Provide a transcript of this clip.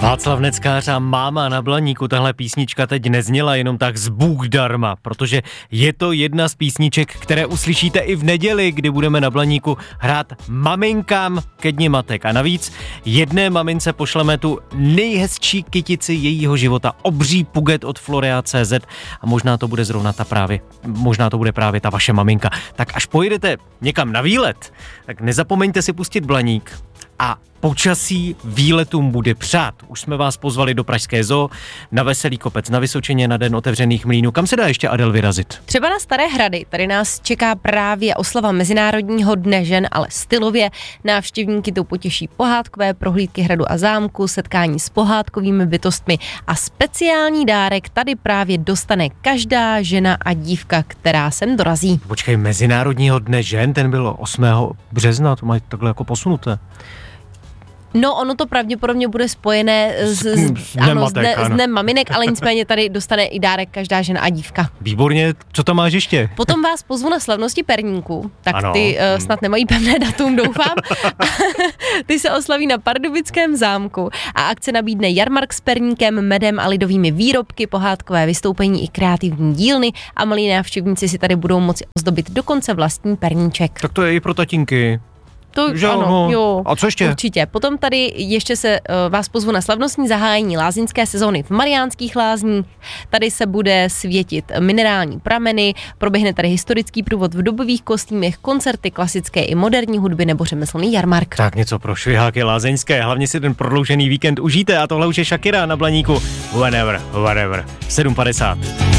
Václav Neckář a Máma na Blaníku. Tahle písnička teď nezněla jenom tak z Bůh darma, protože je to jedna z písniček, které uslyšíte i v neděli, kdy budeme na Blaníku hrát maminkám ke dni matek. A navíc jedné mamince pošleme tu nejhezčí kytici jejího života, obří puget od Florea.cz a možná to bude právě ta vaše maminka. Tak až pojedete někam na výlet, tak nezapomeňte si pustit Blaník a počasí výletům bude přát. Už jsme vás pozvali do Pražské zoo, na Veselý kopec, na Vysočině, na Den otevřených mlýnů. Kam se dá ještě, Adel, vyrazit? Třeba na Staré hrady. Tady nás čeká právě oslava Mezinárodního dne žen, ale stylově. Návštěvníky to potěší pohádkové prohlídky hradu a zámku, setkání s pohádkovými bytostmi a speciální dárek tady právě dostane každá žena a dívka, která sem dorazí. Počkej, Mezinárodního dne žen, ten bylo 8. března, to mají takhle jako posunuté. No, ono to pravděpodobně bude spojené s dnem maminek, ale nicméně tady dostane i dárek každá žena a dívka. Výborně, co tam máš ještě? Potom vás pozvu na slavnosti perníků, tak ano. Ty snad nemají pevné datum, doufám. Ty se oslaví na Pardubickém zámku a akce nabídne jarmark s perníkem, medem a lidovými výrobky, pohádkové vystoupení i kreativní dílny a malí návštěvníci si tady budou moci ozdobit dokonce vlastní perníček. Tak to je i pro tatínky. To, že ano, jo. A co ještě? Určitě. Potom tady ještě vás pozvu na slavnostní zahájení lázeňské sezóny v Mariánských lázních. Tady se bude světit minerální prameny, proběhne tady historický průvod v dobových kostýmech, koncerty klasické i moderní hudby nebo řemeslný jarmark. Tak něco pro šviháky lázeňské, hlavně si ten prodloužený víkend užijte a tohle už je Shakira na Blaníku. Whenever, 7:50.